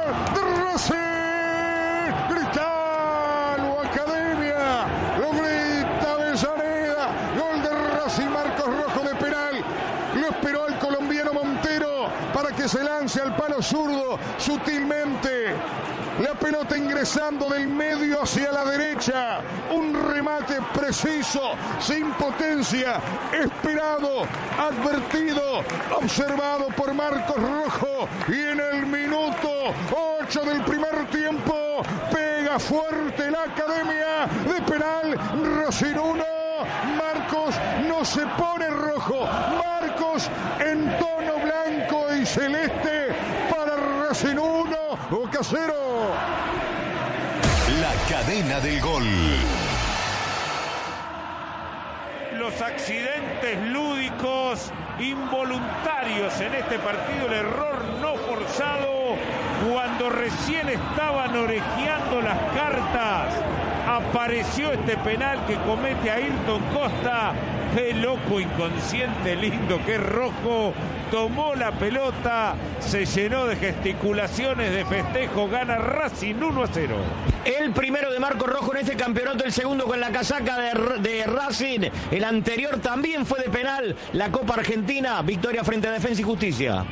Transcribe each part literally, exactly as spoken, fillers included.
de Racing. Gritalo, Academia. Lo grita Avellaneda. Gol de Racing, Marcos Rojo de penal. Lo esperó al colombiano Montero para que se lance al palo zurdo sutilmente. La pelota ingresando del medio hacia la derecha. Un remate preciso, sin potencia, esperado, advertido, observado por Marcos Rojo. Y en el minuto ocho del primer tiempo pega fuerte la Academia de penal. Racing uno. Marcos no se pone rojo. Marcos en tono blanco y celeste para Racing uno. Boca cero. La cadena del gol. Los accidentes lúdicos involuntarios en este partido, el error no forzado cuando recién estaban orejeando las cartas. Apareció este penal que comete Ayrton Costa. Qué loco, inconsciente, lindo, qué rojo. Tomó la pelota, se llenó de gesticulaciones, de festejo. Gana Racing uno a cero. El primero de Marcos Rojo en este campeonato, el segundo con la casaca de, de Racing. El anterior también fue de penal. La Copa Argentina, victoria frente a Defensa y Justicia.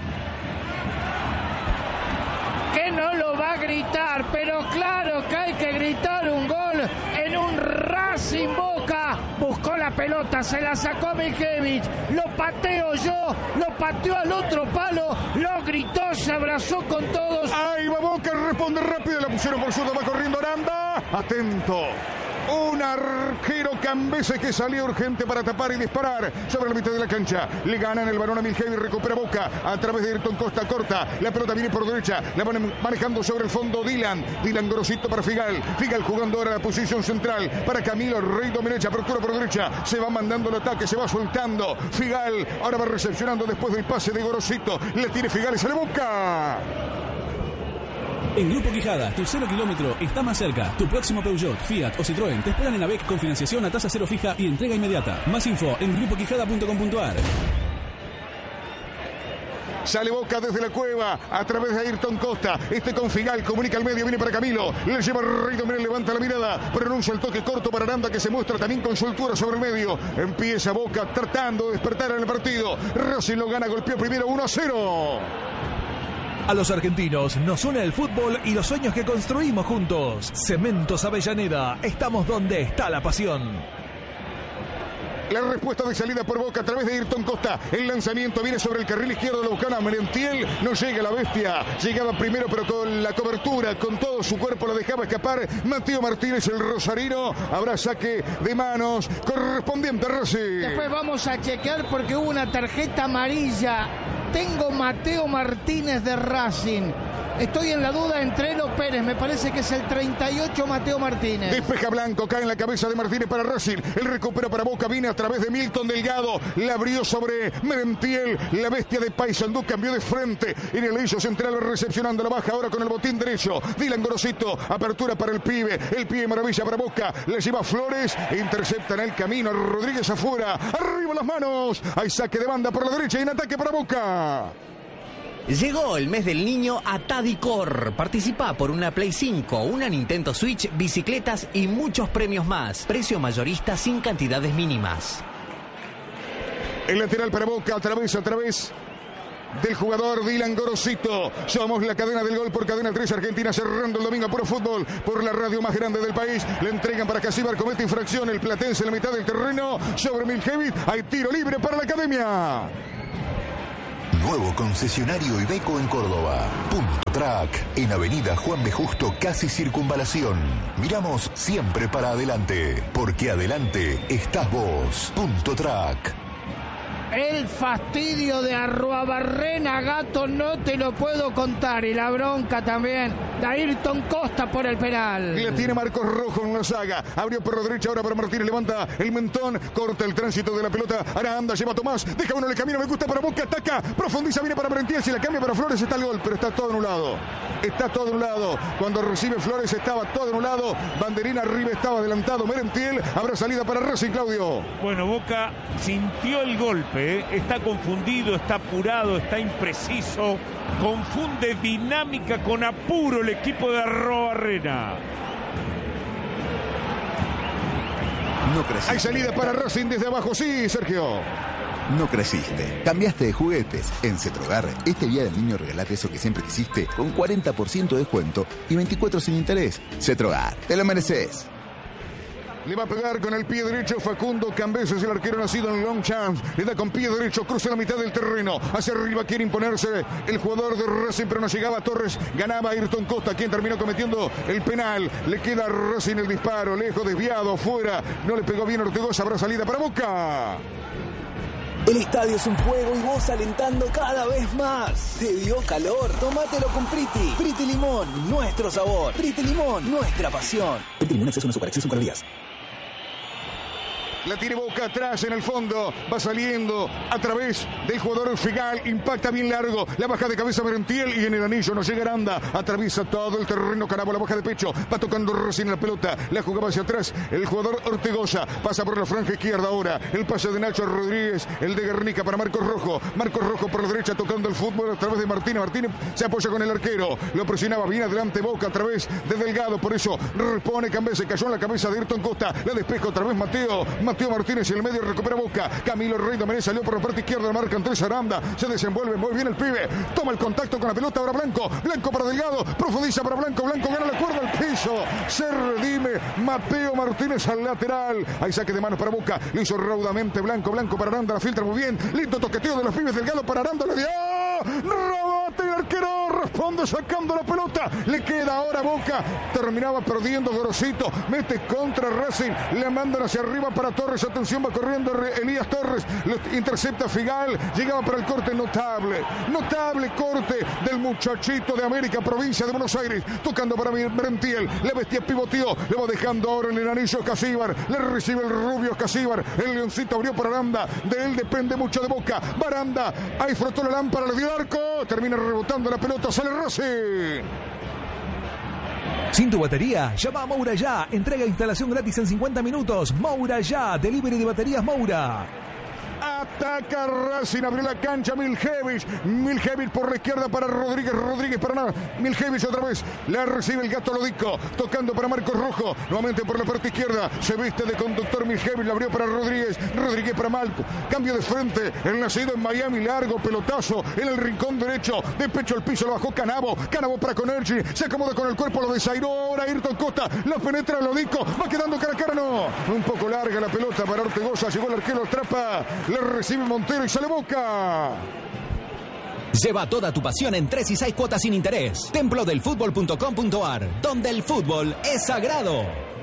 Que no lo va a gritar, pero claro que hay que gritar un gol en un Racing Boca. Buscó la pelota, se la sacó Miljevic, lo pateo yo, lo pateó al otro palo, lo gritó, se abrazó con todos. Ahí va Boca, responde rápido, la pusieron por zurdo, va corriendo Aranda. Atento. Un arquero Cambese que salió urgente para tapar y disparar sobre la mitad de la cancha. Le ganan el balón a Miljevic, recupera Boca a través de Ayrton Costa, corta. La pelota viene por derecha, la van manejando sobre el fondo Dylan. Dylan Gorosito para Figal. Figal jugando ahora la posición central para Camilo Rey Domenech, apertura por derecha. Se va mandando el ataque, se va soltando. Figal ahora va recepcionando después del pase de Gorosito. Le tiene Figal y sale Boca. En Grupo Quijada, tu cero kilómetro está más cerca. Tu próximo Peugeot, Fiat o Citroën te esperan en AVEC con financiación a tasa cero fija y entrega inmediata. Más info en grupo quijada punto com punto a r. Sale Boca desde la cueva a través de Ayrton Costa. Este con Figal, comunica al medio, viene para Camilo. Le lleva Rey Domenech, levanta la mirada. Pronuncia el toque corto para Aranda que se muestra también con soltura sobre el medio. Empieza Boca tratando de despertar en el partido. Racing lo gana, golpeó primero uno a cero. A los argentinos nos une el fútbol y los sueños que construimos juntos. Cementos Avellaneda, estamos donde está la pasión. La respuesta de salida por Boca a través de Ayrton Costa. El lanzamiento viene sobre el carril izquierdo, lo buscaba Merentiel. No llega la bestia. Llegaba primero, pero con la cobertura, con todo su cuerpo, la dejaba escapar Mateo Martínez, el rosarino. Habrá saque de manos correspondiente a Racing. Después vamos a chequear porque hubo una tarjeta amarilla. Tengo Mateo Martínez de Racing. Estoy en la duda entre Elo Pérez, me parece que es el treinta y ocho Mateo Martínez. Despeja Blanco, cae en la cabeza de Martínez para Racing. El recupero para Boca, viene a través de Milton Delgado. La abrió sobre Merentiel. La bestia de Paysandú cambió de frente. En el eixo central recepcionando la baja ahora con el botín derecho. Dylan Gorosito, apertura para el pibe. El pibe maravilla para Boca. Le lleva Flores. Interceptan el camino. Rodríguez afuera. Arriba las manos. Hay saque de banda por la derecha y en ataque para Boca. Llegó el mes del niño a Tadicor. Participa por una Play cinco, una Nintendo Switch, bicicletas y muchos premios más. Precio mayorista sin cantidades mínimas. El lateral para Boca, a través, a través del jugador Dylan Gorosito. Somos la cadena del gol por Cadena tres Argentina, cerrando el domingo Puro Fútbol por la radio más grande del país. Le entregan para Casíbar, comete infracción el platense en la mitad del terreno sobre Miljevic. Hay tiro libre para la Academia. Nuevo concesionario Iveco en Córdoba. Punto Track, en Avenida Juan B. Justo, casi Circunvalación. Miramos siempre para adelante, porque adelante estás vos. Punto Track. El fastidio de Arruabarrena, Gato, no te lo puedo contar. Y la bronca también de Ayrton Costa por el penal. La tiene Marcos Rojo en la saga. Abrió por la derecha ahora para Martínez. Levanta el mentón. Corta el tránsito de la pelota. Aranda lleva a Tomás. Deja uno en el camino. Me gusta para Boca. Ataca. Profundiza. Viene para Merentiel. Si la cambia para Flores está el gol. Pero está todo anulado. está todo anulado. Cuando recibe Flores estaba todo anulado. Banderín arriba, estaba adelantado Merentiel. Habrá salida para Racing, Claudio. Bueno, Boca sintió el golpe, ¿eh? Está confundido, está apurado, está impreciso. Confunde dinámica con apuro el equipo de Arrobarrena. No creciste. Hay salida para Racing desde abajo, sí, Sergio. No creciste. Cambiaste de juguetes. En Cetrogar, este día del niño regalate eso que siempre quisiste con cuarenta por ciento de descuento y veinticuatro sin interés. Cetrogar, te lo mereces. Le va a pegar con el pie derecho Facundo Cambeses, el arquero nacido en Longchamp. Le da con pie derecho, cruza la mitad del terreno. Hacia arriba quiere imponerse el jugador de Racing, pero no llegaba Torres. Ganaba Ayrton Costa, quien terminó cometiendo el penal. Le queda a Racing el disparo, lejos, desviado, fuera. No le pegó bien Ortigosa, habrá salida para Boca. El estadio es un juego y vos alentando cada vez más. ¿Te dio calor? Tómatelo con Priti. Priti Limón, nuestro sabor. Priti Limón, nuestra pasión. Priti Limón, exceso no super, exceso con días. La tiene Boca atrás en el fondo. Va saliendo a través del jugador Figal. Impacta bien largo. La baja de cabeza Merentiel y en el anillo no llega Aranda. Atraviesa todo el terreno. Canabo la baja de pecho. Va tocando recién la pelota. La jugaba hacia atrás el jugador Ortigosa. Pasa por la franja izquierda ahora. El pase de Nacho Rodríguez. El de Guernica para Marcos Rojo. Marcos Rojo por la derecha tocando el fútbol a través de Martínez. Martínez se apoya con el arquero. Lo presionaba bien adelante Boca a través de Delgado. Por eso repone Cambeses. Cayó en la cabeza de Ayrton Costa. La despeja otra vez Mateo. Mateo Martínez en el medio recupera Boca. Camilo Rey Domenech salió por la parte izquierda. Marca Andrés Aranda. Se desenvuelve muy bien el pibe. Toma el contacto con la pelota. Ahora Blanco. Blanco para Delgado. Profundiza para Blanco. Blanco gana la cuerda al piso. Se redime Mateo Martínez al lateral. Hay saque de manos para Boca. Lo hizo raudamente Blanco. Blanco para Aranda. La filtra muy bien. Lindo toqueteo de los pibes. Delgado para Aranda. Le dio. Rebate el arquero. Responde sacando la pelota. Le queda ahora Boca. Terminaba perdiendo Gorosito. Mete contra Racing. Le mandan hacia arriba para Torres. Atención, va corriendo Elías Torres. Lo intercepta Figal. Llegaba para el corte notable. Notable corte del muchachito de América, provincia de Buenos Aires. Tocando para Merentiel. La bestia pivoteó. Le va dejando ahora en el anillo Casíbar. Le recibe el rubio Casíbar. El leoncito abrió para Aranda. De él depende mucho de Boca. Baranda. Ahí frotó la lámpara. Le dio el arco. Termina rebotando la pelota. Sale Racing. Sin tu batería, llama a Moura Ya. Entrega e instalación gratis en cincuenta minutos. Moura Ya, delivery de baterías Moura. Ataca Racing, abrió la cancha Miljevich. Miljevich por la izquierda para Rodríguez. Rodríguez para nada. Miljevich otra vez. La recibe el Gato Lodico. Tocando para Marcos Rojo. Nuevamente por la parte izquierda. Se viste de conductor Miljevich. La abrió para Rodríguez. Rodríguez para Malco. Cambio de frente. El nacido en Miami. Largo pelotazo en el rincón derecho. De pecho al piso. Lo bajó Canabo. Canabo para Conergi. Se acomoda con el cuerpo. Lo desairó ahora Ayrton Costa. La penetra Lodico. Va quedando cara a cara. No. Un poco larga la pelota para Ortegoza. Llegó el arquero. Atrapa. Le recibe Montero y sale Boca. Lleva toda tu pasión en tres y seis cuotas sin interés. templo del fútbol punto com punto a r, donde el fútbol es sagrado.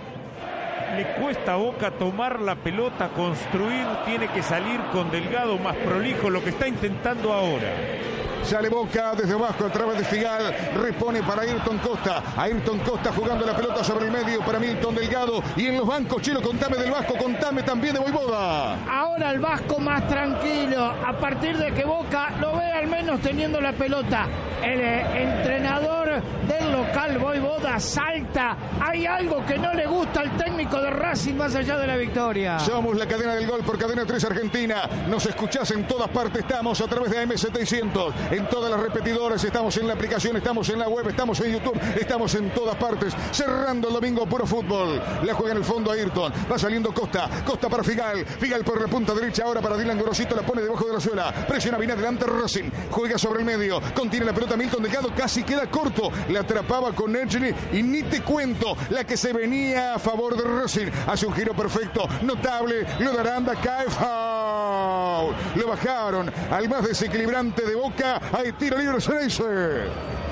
Le cuesta a Boca tomar la pelota, construir, tiene que salir con Delgado más prolijo, lo que está intentando ahora. Sale Boca desde abajo a través de Figal. Repone para Ayrton Costa. Ayrton Costa jugando la pelota sobre el medio para Milton Delgado. Y en los bancos, Chilo, contame del Vasco, contame también de Voivoda. Ahora el Vasco más tranquilo. A partir de que Boca lo ve al menos teniendo la pelota. El eh, entrenador del local Voivoda salta. Hay algo que no le gusta al técnico de Racing más allá de la victoria. Somos la cadena del gol por Cadena tres Argentina. Nos escuchás en todas partes. Estamos a través de A M setecientos. En todas las repetidoras, estamos en la aplicación, estamos en la web, estamos en YouTube, estamos en todas partes. Cerrando el domingo puro fútbol. La juega en el fondo Ayrton. Va saliendo Costa. Costa para Figal. Figal por la punta derecha. Ahora para Dylan Gorosito. La pone debajo de la suela. Presiona bien adelante Racing. Juega sobre el medio. Contiene la pelota Milton Delgado. Casi queda corto. La atrapaba con Edgley. Y ni te cuento la que se venía a favor de Racing. Hace un giro perfecto. Notable. Lo de Aranda. Cae foul. Lo bajaron al más desequilibrante de Boca. Hay tiro libre, Ceneice.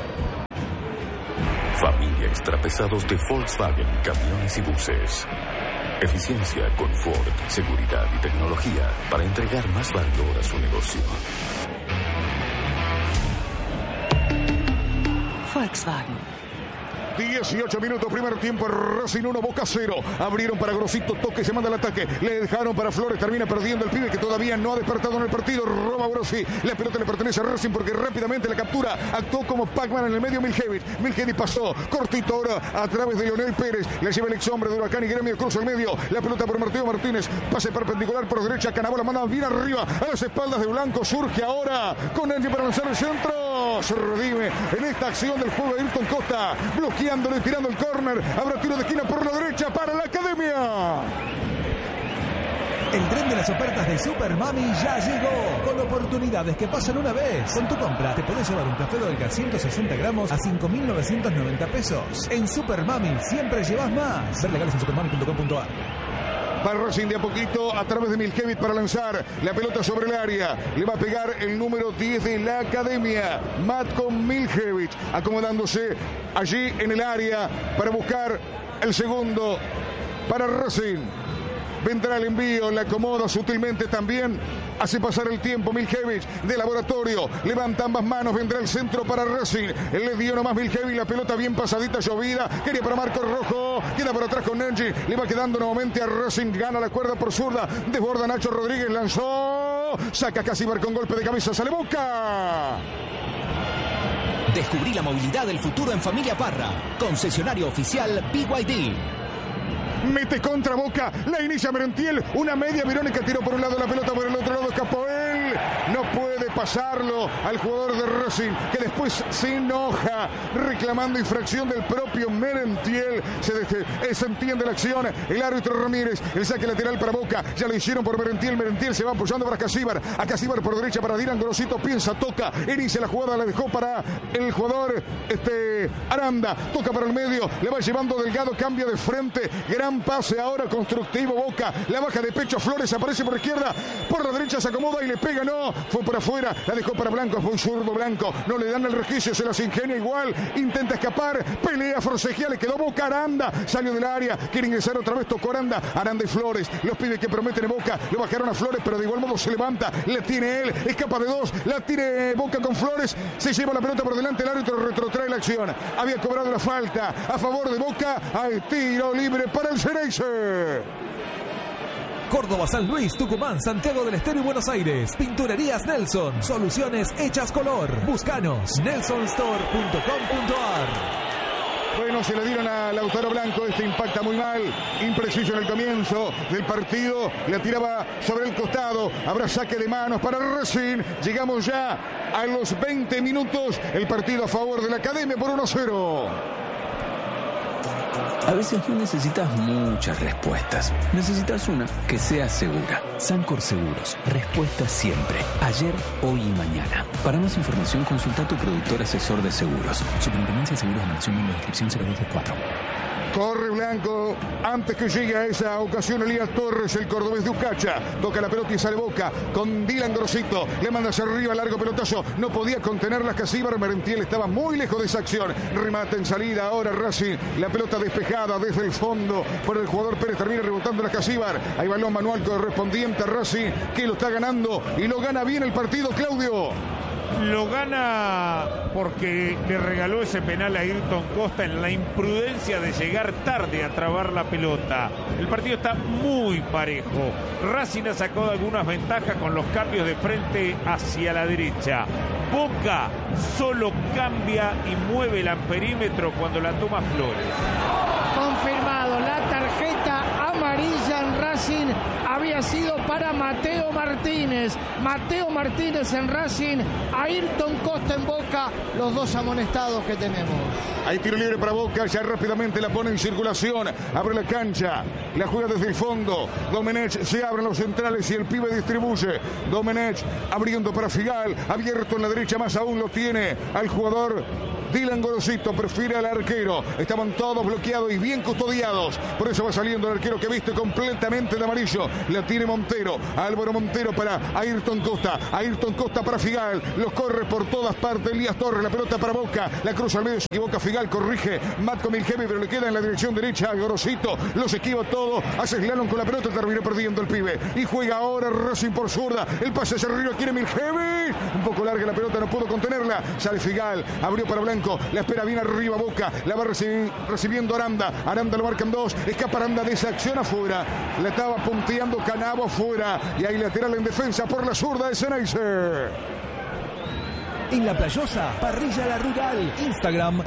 Familia Extrapesados de Volkswagen, camiones y buses. Eficiencia, confort, seguridad y tecnología para entregar más valor a su negocio. Volkswagen. dieciocho minutos, primer tiempo, Racing uno, Boca cero. Abrieron para Grosito, toque, se manda al ataque. Le dejaron para Flores, termina perdiendo el pibe que todavía no ha despertado en el partido. Roba Grossi, la pelota le pertenece a Racing porque rápidamente la captura. Actuó como Pac-Man en el medio Miljevic. Miljevic pasó, cortito ahora a través de Leonel Pérez. Le lleva el ex hombre de Huracán y Gremio, cruza el medio. La pelota por Mateo Martínez, pase perpendicular por derecha. Canabola manda bien arriba a las espaldas de Blanco. Surge ahora con Nenji para lanzar el centro. Se redime en esta acción del juego de Ayrton Costa, bloqueándole, tirando el córner. Habrá tiro de esquina por la derecha para la Academia. El tren de las ofertas de Super Mami ya llegó, con oportunidades que pasan una vez. Con tu compra te podés llevar un café Dolca ciento sesenta gramos a cinco mil novecientos noventa pesos. En Super Mami siempre llevas más. Ver legales en supermami punto com punto a r. Va Racing de a poquito a través de Miljevic para lanzar la pelota sobre el área. Le va a pegar el número diez de la Academia, Matko Miljevic, acomodándose allí en el área para buscar el segundo para Racing. Vendrá el envío, le acomoda sutilmente también. Hace pasar el tiempo Miljevic de Laboratorio. Levanta ambas manos, vendrá el centro para Racing. Le dio nomás Miljevic, la pelota bien pasadita, llovida. Quería para Marcos Rojo. Queda por atrás con Nenji. Le va quedando nuevamente a Racing. Gana la cuerda por zurda. Desborda Nacho Rodríguez. Lanzó. Saca Casibar con golpe de cabeza. Sale Boca. Descubrí la movilidad del futuro en Familia Parra. Concesionario oficial B Y D. Mete contra Boca, la inicia Merentiel, una media Verónica, tiró por un lado la pelota, por el otro lado escapó él, no puede pasarlo al jugador de Racing, que después se enoja, reclamando infracción del propio Merentiel. Se, de, se entiende la acción, el árbitro Ramírez, el saque lateral para Boca, ya lo hicieron por Merentiel, Merentiel se va apoyando para Casibar, a Casibar por derecha para Dylan Grosito, piensa, toca, inicia la jugada, la dejó para el jugador este, Aranda, toca para el medio, le va llevando Delgado, cambia de frente, gran pase ahora constructivo Boca, la baja de pecho Flores, aparece por izquierda, por la derecha se acomoda y le pega, no, fue por afuera, la dejó para Blanco, fue un zurdo Blanco, no le dan el resquicio, se las ingenia igual, intenta escapar, pelea, forcejea, le quedó Boca, Aranda, salió del área, quiere ingresar otra vez, tocó Aranda, Aranda y Flores, los pibes que prometen en Boca, lo bajaron a Flores, pero de igual modo se levanta, la tiene él, escapa de dos, la tiene Boca con Flores, se lleva la pelota por delante, el árbitro retrotrae la acción, había cobrado la falta a favor de Boca, al tiro libre para el Ceneice. Córdoba, San Luis, Tucumán, Santiago del Estero y Buenos Aires. Pinturerías Nelson. Soluciones hechas color. Búscanos. nelson store punto com punto a r. Bueno, se le dieron a Lautaro Blanco, este impacta muy mal, impreciso en el comienzo del partido, la tiraba sobre el costado, habrá saque de manos para Racing, llegamos ya a los veinte minutos, el partido a favor de la Academia por uno a cero. A veces no necesitas muchas respuestas. Necesitas una que sea segura. Sancor Seguros. Respuesta siempre. Ayer, hoy y mañana. Para más información, consulta a tu productor asesor de seguros. Superintendencia de Seguros de la Nación en la descripción cero dos cuatro. Corre Blanco, antes que llegue a esa ocasión Elías Torres, el cordobés de Ucacha, toca la pelota y sale Boca, con Dylan Grosito, le manda hacia arriba, largo pelotazo, no podía contener la Casibar, Merentiel estaba muy lejos de esa acción, remata en salida, ahora Racing, la pelota despejada desde el fondo, por el jugador Pérez, termina rebotando la Casibar, hay balón manual correspondiente a Racing, que lo está ganando, y lo gana bien el partido, Claudio. Lo gana porque le regaló ese penal a Ayrton Costa en la imprudencia de llegar tarde a trabar la pelota. El partido está muy parejo. Racing ha sacado algunas ventajas con los cambios de frente hacia la derecha. Boca solo cambia y mueve el amperímetro cuando la toma Flores. Confirmado, la tarjeta amarilla en Racing había sido para Mateo Martínez. Mateo Martínez en Racing, Ayrton Costa en Boca, los dos amonestados que tenemos. Hay tiro libre para Boca, ya rápidamente la pone en circulación, abre la cancha, la juega desde el fondo, Domenech, se abren los centrales y el pibe distribuye, Domenech abriendo para Figal, abierto en la derecha, más aún lo tiene al jugador Dylan Grosito, prefiere al arquero, estaban todos bloqueados y bien custodiados, por eso va saliendo el arquero que viste completamente de amarillo, la tiene Montero, Álvaro Montero para Ayrton Costa, Ayrton Costa para Figal, los corre por todas partes Elías Torres, la pelota para Boca, la cruza al medio, se equivoca Figal. Figal, corrige Matko Miljevic, pero le queda en la dirección derecha a Gorosito. Los esquiva todo. Hace slalom con la pelota, terminó perdiendo el pibe. Y juega ahora Racing por zurda. El pase hacia arriba, quiere Miljevic. Un poco larga la pelota, no pudo contenerla. Sale Figal, abrió para Blanco. La espera bien arriba Boca. La va recibi- recibiendo Aranda. Aranda lo marcan dos. Escapa Aranda de esa acción afuera. La estaba punteando Canavo afuera. Y hay lateral en defensa por la zurda de Ceneice. En La Playosa, Parrilla La Rural. Instagram,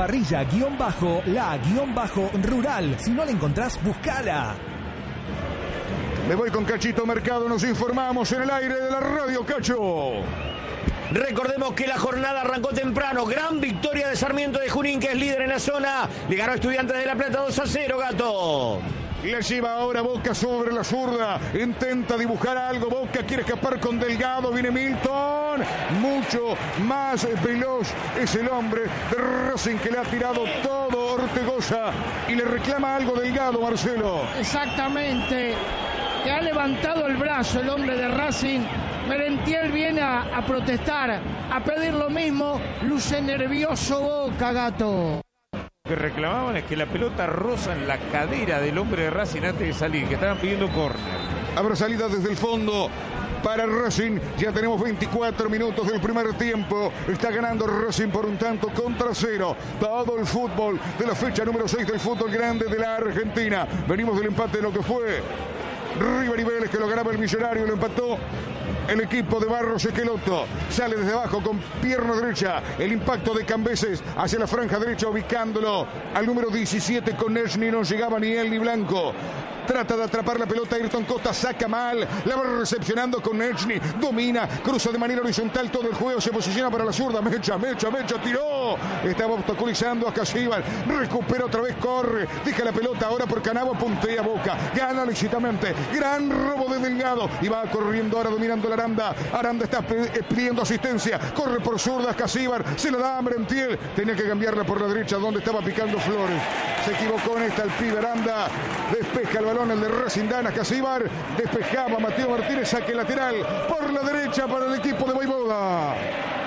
parrilla-la-rural. Si no la encontrás, buscala. Me voy con Cachito Mercado. Nos informamos en el aire de la radio, Cacho. Recordemos que la jornada arrancó temprano. Gran victoria de Sarmiento de Junín, que es líder en la zona. Le ganó a Estudiantes de La Plata dos a cero, Gato. Le lleva ahora Boca sobre la zurda. Intenta dibujar algo. Boca quiere escapar con Delgado. Viene Milton. Mucho más veloz es el hombre de Racing que le ha tirado todo Ortegoza. Y le reclama algo Delgado, Marcelo. Exactamente. Que ha levantado el brazo el hombre de Racing. Merentiel viene a, a protestar, a pedir lo mismo. Luce nervioso Boca, Gato. Lo que reclamaban es que la pelota roza en la cadera del hombre de Racing antes de salir, que estaban pidiendo córner. Habrá salida desde el fondo para Racing. Ya tenemos veinticuatro minutos del primer tiempo. Está ganando Racing por un tanto contra cero. Todo el fútbol de la fecha número seis del fútbol grande de la Argentina. Venimos del empate de lo que fue River y Vélez, que lo ganaba el Millonario, lo empató el equipo de Barros Esqueloto. Sale desde abajo con pierna derecha. El impacto de Cambeses hacia la franja derecha, ubicándolo al número diecisiete con Nechny. No llegaba ni él ni Blanco. Trata de atrapar la pelota. Ayrton Costa saca mal. La va recepcionando con Nechny. Domina. Cruza de manera horizontal todo el juego. Se posiciona para la zurda. Mecha, mecha, mecha. Tiró. Estaba obstaculizando a Casíbar. Recupera otra vez. Corre. Deja la pelota ahora por Canavo. Puntea Boca. Gana lícitamente. Gran robo de Delgado. Y va corriendo ahora dominando la Aranda. Aranda está pidiendo asistencia. Corre por zurda Casíbar. Se la da a Merentiel. Tenía que cambiarla por la derecha donde estaba picando Flores. Se equivocó en esta el pibe Aranda. Despeja el balón el de Racing. Dana Casíbar. Despejaba Mateo Martínez. Saque lateral por la derecha para el equipo de Voivoda.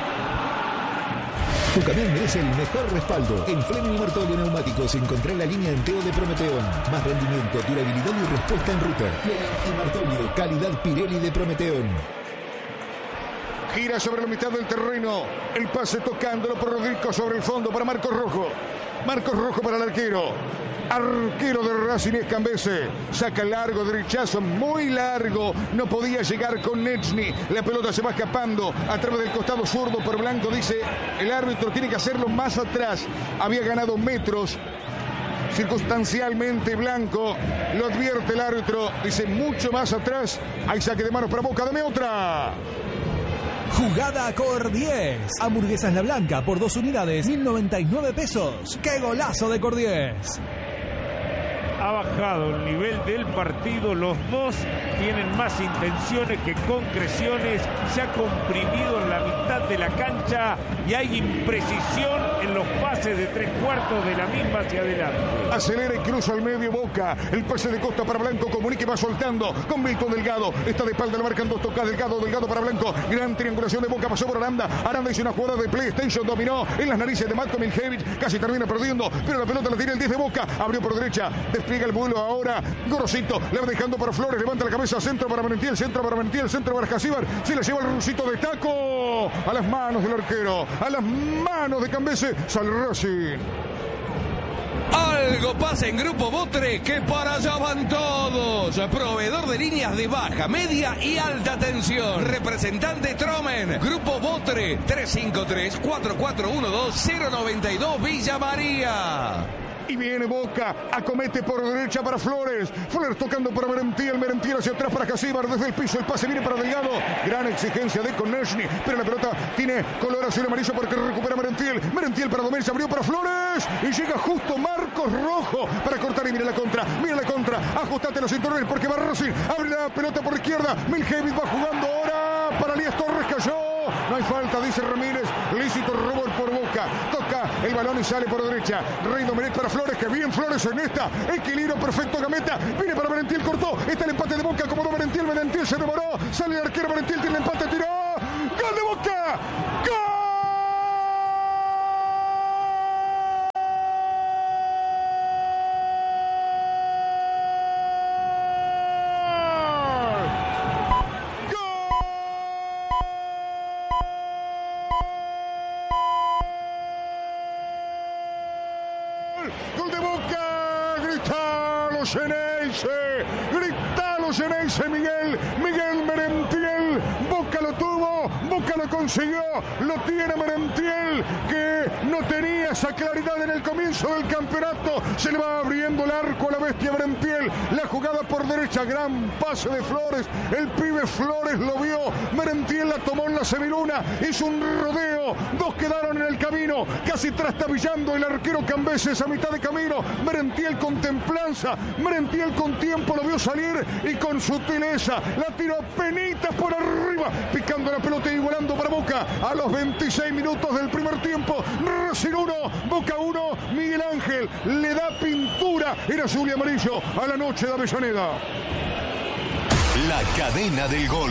Tu camión merece el mejor respaldo. En Fleming y Martolio Neumáticos encontrá la línea entero de Prometeón. Más rendimiento, durabilidad y respuesta en ruta. Fleming y Martolio, calidad Pirelli de Prometeón. Gira sobre la mitad del terreno. El pase tocándolo por Rodrigo sobre el fondo para Marcos Rojo. Marcos Rojo para el arquero. Arquero de Racing es Cambese. Saca largo, derechazo, muy largo. No podía llegar con Nechny. La pelota se va escapando a través del costado zurdo por Blanco. Dice el árbitro, tiene que hacerlo más atrás. Había ganado metros. Circunstancialmente Blanco. Lo advierte el árbitro. Dice mucho más atrás. Hay saque de manos para Boca. Dame otra. Jugada Cordiez. Hamburguesas La Blanca por dos unidades, mil noventa y nueve pesos. ¡Qué golazo de Cordiez! Ha bajado el nivel del partido. Los dos tienen más intenciones que concreciones. Se ha comprimido en la mitad de la cancha y hay imprecisión en los pases de tres cuartos de la misma hacia adelante. Acelera y cruza al medio Boca. El pase de Costa para Blanco. Comunique, va soltando con Milton Delgado. Está de espalda, le marcan dos tocadas. Delgado, Delgado para Blanco. Gran triangulación de Boca. Pasó por Aranda. Aranda hizo una jugada de PlayStation. Dominó en las narices de Matko Miljevic. Casi termina perdiendo. Pero la pelota la tiene el diez de Boca. Abrió por derecha. Despliega el vuelo ahora. Gorosito. Le va dejando para Flores. Levanta la cabeza. Centro para Merentiel. Centro para Merentiel. Centro para Casíbar. Se la lleva el rusito de taco. A las manos del arquero. A las manos de Cambese. Sale Racing. Algo pasa en Grupo Botre, que para allá van todos. Proveedor de líneas de baja, media y alta tensión. Representante Tromen. Grupo Botre, tres cinco tres, cuatro cuatro uno dos, cero nueve dos, Villa María. Y viene Boca, acomete por derecha para Flores. Flores tocando para Merentiel, Merentiel hacia atrás para Casíbar, desde el piso el pase viene para Delgado. Gran exigencia de Nechny, pero la pelota tiene color azul y amarillo porque recupera Merentiel. Merentiel para Domínguez, abrió para Flores y llega justo Marcos Rojo para cortar y mira la contra, mira la contra. Ajustate los cinturones porque va Racing, abre la pelota por la izquierda. Miljevic va jugando ahora para Elías Torres, cayó. No hay falta, dice Ramírez. Lícito robo por Boca. Toca el balón y sale por derecha. Rey Domenech para Flores. Que bien Flores en esta. Equilibrio perfecto Gameta. Viene para Merentiel, cortó. Está el empate de Boca. Acomodó Merentiel. Merentiel se demoró. Sale el arquero Merentiel. Tiene el empate. Tiró. ¡Gol de Boca! ¡Gol! gol, gol de Boca, gritalo Xeneize, gritalo Xeneize, Miguel, Miguel Merentiel, Boca lo tuvo, Boca lo consiguió, lo tiene Merentiel, que no tenía esa claridad en el comienzo del campeonato, se le va abriendo el arco a la bestia Merentiel, la jugada por derecha, gran pase de Flores, el pibe Flores lo vio, Merentiel la tomó en la semiluna, hizo un rodeo, dos quedaron en el camino, casi trastabillando el arquero Cambeses a mitad de camino, Merentiel con templanza, Merentiel con tiempo lo vio salir y con sutileza la tiró penitas por arriba, picando la pelota y volando para Boca a los veintiséis minutos del primer tiempo. Racing uno, Boca uno, Miguel Ángel le da pintura en azul y amarillo a la noche de Avellaneda. La cadena del gol.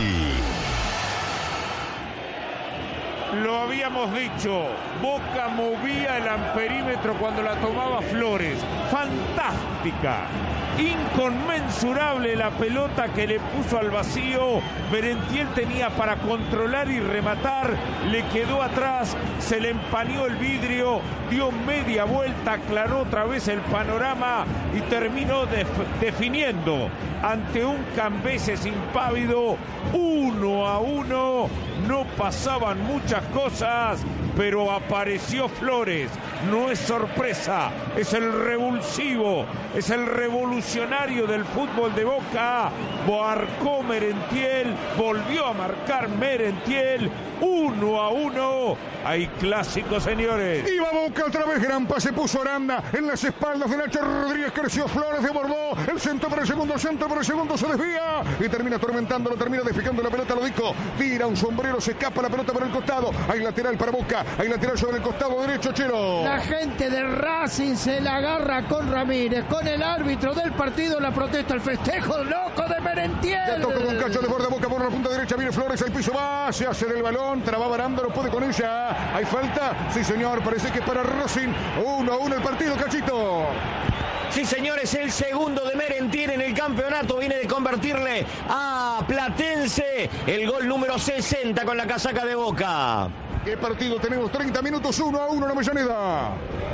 Lo habíamos dicho, Boca movía el amperímetro cuando la tomaba Flores. Fantástica, inconmensurable la pelota que le puso al vacío. Merentiel tenía para controlar y rematar, le quedó atrás, se le empañó el vidrio, dio media vuelta, aclaró otra vez el panorama y terminó def definiendo ante un Cambeses impávido. Uno a uno, no pasaban muchas cosas, pero apareció Flores. No es sorpresa, es el revulsivo, es el revolucionario del fútbol de Boca. Marcó Merentiel, volvió a marcar Merentiel. Uno a uno, hay clásico, señores. Iba Boca otra vez, gran pase puso Aranda en las espaldas de Nacho Rodríguez, creció Flores, desbordó el centro para el segundo, el centro para el segundo, se desvía y termina atormentándolo, termina despejando la pelota, lo dijo, tira un sombrero, se escapa la pelota por el costado, hay lateral para Boca, hay lateral sobre el costado derecho, Chelo. La gente de Racing se la agarra con Ramírez, con el árbitro del partido, la protesta, el festejo loco de Merentiel. Ya tocó con Cacho de borde Boca por la punta derecha, viene Flores al piso, va, se hace del balón, trababa Aranda, no puede con ella, hay falta, sí señor, parece que es para Racing, uno a uno el partido, Cachito. Sí, señores, el segundo de Merentiel en el campeonato viene de convertirle a Platense el gol número sesenta con la casaca de Boca. ¿Qué partido tenemos? treinta minutos, uno a uno en Avellaneda.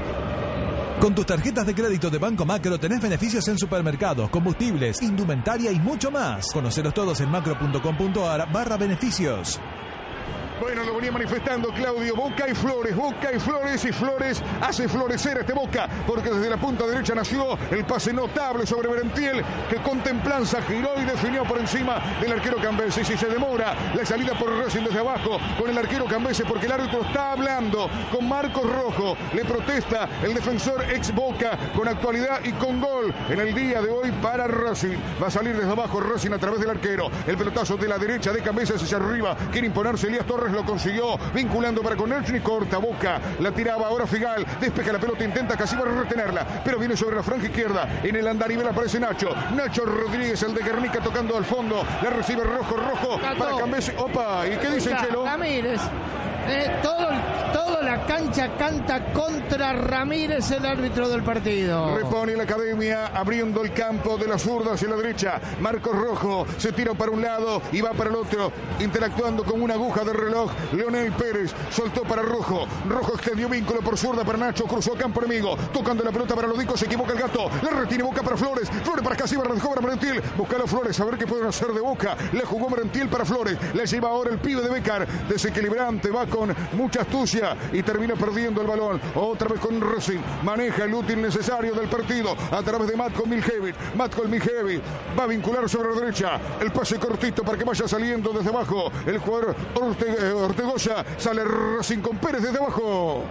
Con tus tarjetas de crédito de Banco Macro tenés beneficios en supermercados, combustibles, indumentaria y mucho más. Conoceros todos en macro.com.ar barra beneficios. Bueno, lo venía manifestando Claudio, Boca y Flores, Boca y Flores, y Flores hace florecer a este Boca, porque desde la punta derecha nació el pase notable sobre Merentiel, que con templanza giró y definió por encima del arquero Cambeses, y se demora la salida por Racing desde abajo con el arquero Cambeses, porque el árbitro está hablando con Marcos Rojo, le protesta el defensor ex Boca con actualidad y con gol en el día de hoy para Racing. Va a salir desde abajo Racing a través del arquero, el pelotazo de la derecha de Cambeses hacia arriba, quiere imponerse Elías Torres, lo consiguió, vinculando para con Nelson y corta Boca, la tiraba ahora Figal, despeja la pelota, intenta casi para retenerla, pero viene sobre la franja izquierda, en el andarivel aparece Nacho, Nacho Rodríguez, el de Guernica tocando al fondo, la recibe Rojo, Rojo para Cambeses, opa, ¿y qué dice Chelo? Ramírez, eh, todo, toda la cancha canta contra Ramírez, el árbitro del partido. Repone la academia, abriendo el campo de la zurda hacia la derecha, Marcos Rojo se tira para un lado y va para el otro, interactuando con una aguja de reloj, Leonel Pérez soltó para Rojo, Rojo extendió vínculo por zurda para Nacho, cruzó campo enemigo, tocando la pelota para Lodico, se equivoca el gato, la retiene Boca para Flores, Flores para Casibar, la dejó para Merentiel, buscalo Flores, a ver qué pueden hacer de Boca, la jugó Merentiel para Flores, la lleva ahora el pibe de Becar, desequilibrante, va con mucha astucia y termina perdiendo el balón, otra vez con Racing, maneja el útil necesario del partido, a través de Matko Miljevic, Matko Miljevic, va a vincular sobre la derecha, el pase cortito para que vaya saliendo desde abajo, el jugador Ortega, Ortegoza, sale Racing con Pérez desde abajo.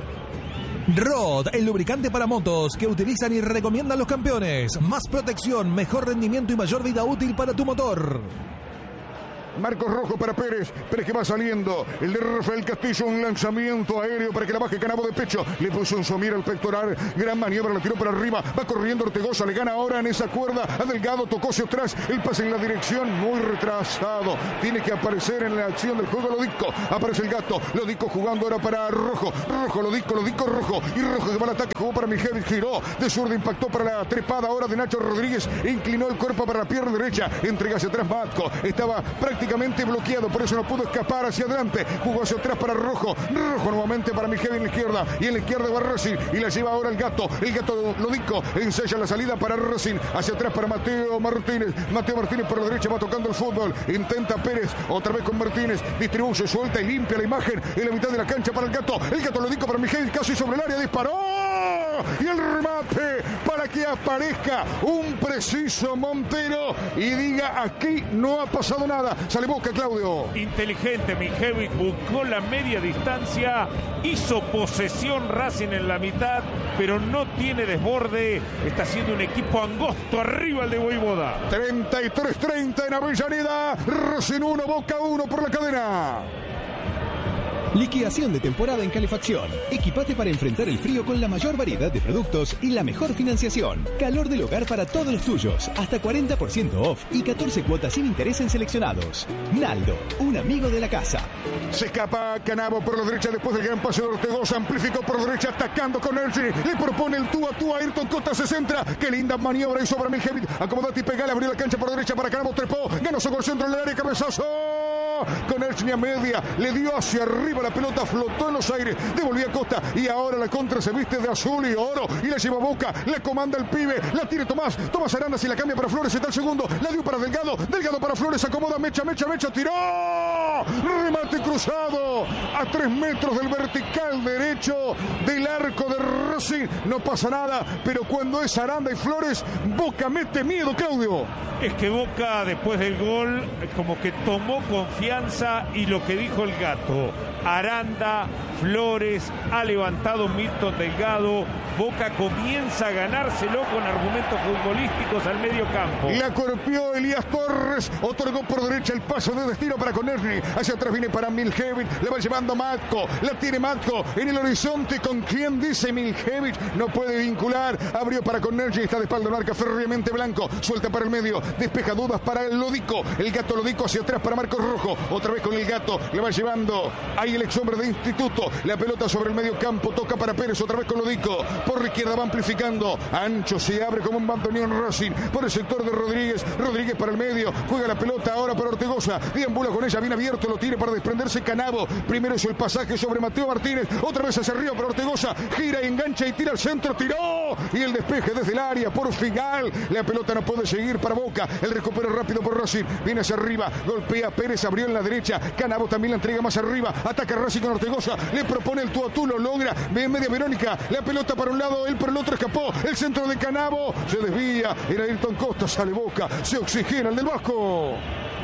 Rod, el lubricante para motos que utilizan y recomiendan los campeones. Más protección, mejor rendimiento y mayor vida útil para tu motor. Marcos Rojo para Pérez, Pérez que va saliendo, el de Rafael Castillo, un lanzamiento aéreo para que la baje Canabo de pecho, le puso un somir al pectoral, gran maniobra, la tiró para arriba, va corriendo Ortegoza, le gana ahora en esa cuerda a Delgado, tocó hacia atrás, el pase en la dirección, muy retrasado, tiene que aparecer en la acción del juego Lodico, aparece el gato, Lodico jugando ahora para Rojo, Rojo, Lodico, Lodico, Rojo, y Rojo que va al ataque, jugó para Miguel, giró, de zurda impactó para la trepada ahora de Nacho Rodríguez, inclinó el cuerpo para la pierna derecha, entrega hacia atrás Matko, estaba prácticamente prácticamente bloqueado, por eso no pudo escapar hacia adelante. Jugó hacia atrás para Rojo. Rojo nuevamente para Milhevic en la izquierda. Y en la izquierda va Racing. Y la lleva ahora el Gato. El Gato Lodico ensaya la salida para Racing. Hacia atrás para Mateo Martínez. Mateo Martínez por la derecha va tocando el fútbol. Intenta Pérez. Otra vez con Martínez. Distribuye, suelta y limpia la imagen. En la mitad de la cancha para el Gato. El Gato Lodico para Milhevic casi sobre el área. Disparó. Y el remate para que aparezca un preciso Montero y diga: aquí no ha pasado nada. Sale Boca, Claudio. Inteligente, Milhevic buscó la media distancia, hizo posesión Racing en la mitad, pero no tiene desborde. Está siendo un equipo angosto arriba el de Voivoda. treinta y tres treinta en Avellaneda. Racing uno, Boca uno por la cadena. Liquidación de temporada en calefacción. Equipate para enfrentar el frío con la mayor variedad de productos y la mejor financiación. Calor del hogar para todos los tuyos. Hasta cuarenta por ciento off y catorce cuotas sin interés en seleccionados. Naldo, un amigo de la casa. Se escapa Canavo por la derecha después del gran pase de Ortegoza. Amplificó por derecha atacando con Ergi. Le propone el tú a tú a Ayrton Costa. Se centra. Qué linda maniobra hizo para Milhevic. Acomodate y pegale. Abrió la cancha por derecha para Canavo. Trepó. Ganó su gol centro en el área. Cabezazo. Con Ergi a media. Le dio hacia arriba. La pelota flotó en los aires, devolvía a Costa y ahora la contra se viste de azul y oro y la lleva Boca, la comanda el pibe, la tiene Tomás, Tomás Aranda si la cambia para Flores, está el segundo, la dio para Delgado, Delgado para Flores, acomoda, mecha, mecha, mecha, tiró, remate cruzado a tres metros del vertical derecho del arco de Racing, no pasa nada, pero cuando es Aranda y Flores, Boca mete miedo, Claudio. Es que Boca después del gol como que tomó confianza y lo que dijo el Gato, Aranda, Flores, ha levantado Milton Delgado, Boca comienza a ganárselo con argumentos futbolísticos al medio campo. La corpió Elías Torres, otorgó por derecha el paso de destino para Connerny, hacia atrás viene para Milhevic, le va llevando Matko, la tiene Matko en el horizonte, con quien dice Milhevic, no puede vincular, abrió para Connerny, está de espalda, marca férreamente Blanco, suelta para el medio, despeja dudas para el Lodico, el Gato Lodico hacia atrás para Marcos Rojo, otra vez con el Gato, le va llevando, ahí el ex hombre de Instituto, la pelota sobre el medio campo, toca para Pérez, otra vez con Lodico, por la izquierda va amplificando, ancho se abre como un bandoneón Racing, por el sector de Rodríguez, Rodríguez para el medio, juega la pelota ahora para Ortegoza, deambula con ella, bien abierto, lo tiene para desprenderse Canavo, primero hizo el pasaje sobre Mateo Martínez, otra vez hacia arriba para Ortegoza, gira y engancha y tira al centro, tiró, y el despeje desde el área por Figal, la pelota no puede seguir para Boca, el recupero rápido por Racing, viene hacia arriba, golpea Pérez, abrió en la derecha, Canavo también la entrega más arriba, ataca Racing con Ortegoza, le propone el tú a tú, lo logra, ve en media Verónica, la pelota para un lado, él por el otro escapó, el centro de Canavo, se desvía, era Ayrton Costa, sale Boca, se oxigena el del Vasco.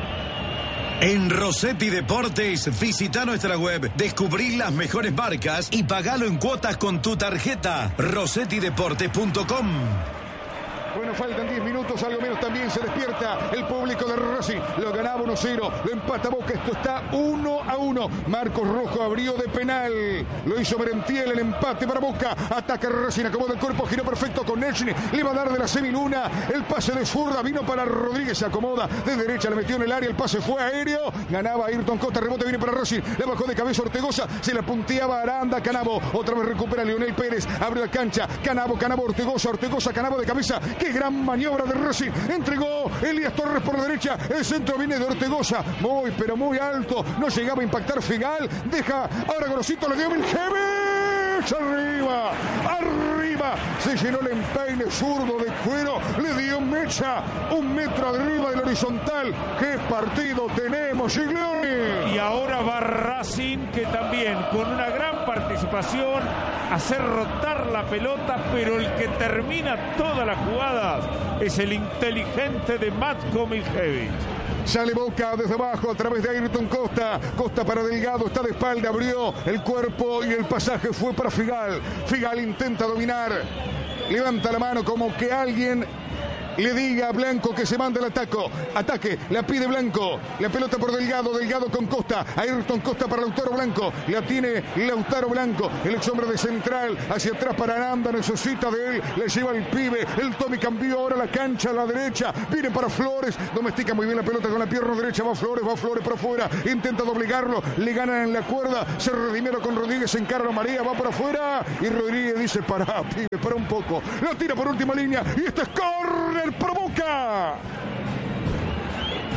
En Rossetti Deportes, visita nuestra web, descubrí las mejores marcas y pagalo en cuotas con tu tarjeta. rossetti deportes punto com. Bueno, faltan diez minutos, algo menos también se despierta el público de Racing. Lo ganaba uno cero, lo empata Boca, esto está uno a uno. Marcos Rojo abrió de penal, lo hizo Merentiel, el empate para Boca. Ataca Racing, acomoda el cuerpo, giró perfecto con Nechny, le va a dar de la semiluna. El pase de zurda vino para Rodríguez, se acomoda de derecha, le metió en el área, el pase fue aéreo. Ganaba Ayrton Costa, rebote viene para Racing, le bajó de cabeza Ortegoza, se la punteaba Aranda, Canavo, otra vez recupera Leonel Pérez, abre la cancha, Canavo, Canavo, Ortegoza, Ortegoza, Canavo de cabeza. ¡Qué gran maniobra de Racing! Entregó Elías Torres por la derecha. El centro viene de Ortegoza. Muy, pero muy alto. No llegaba a impactar Figal. Deja ahora Grosito. Le dio Milhevic. Arriba. Arriba. Se llenó el empeine zurdo de cuero. Le dio mecha. Un metro arriba del horizontal. ¡Qué partido tenemos, Giglioni! Y ahora va Racing, que también con una gran participación hacer rotar la pelota, pero el que termina todas las jugadas es el inteligente de Matko Milhevic. Sale Boca desde abajo a través de Ayrton Costa. Costa para Delgado, está de espalda, abrió el cuerpo y el pasaje fue para Figal. Figal intenta dominar, levanta la mano como que alguien le diga a Blanco que se manda el ataque. Ataque, la pide Blanco. La pelota por Delgado, Delgado con Costa. Ayrton Costa para Lautaro Blanco. La tiene Lautaro Blanco. El ex hombre de central. Hacia atrás para Aranda. Necesita de él. Le lleva el pibe. El Tommy cambió ahora la cancha a la derecha. Viene para Flores. Domestica muy bien la pelota con la pierna derecha. Va Flores, va Flores por afuera. Intenta doblegarlo. Le ganan en la cuerda. Se redimieron con Rodríguez. Se encarga María. Va por afuera. Y Rodríguez dice: pará, pibe, para un poco. Lo tira por última línea. Y este es córner. Provoca.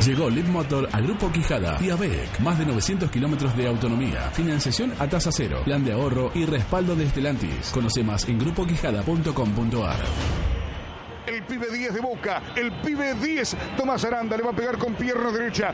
Llegó Lead Motor a Grupo Quijada y a B E C. Más de novecientos kilómetros de autonomía, financiación a tasa cero, plan de ahorro y respaldo de Stellantis. Conoce más en grupo quijada punto com punto a r. El pibe diez de Boca, el pibe diez, Tomás Aranda le va a pegar con pierna derecha,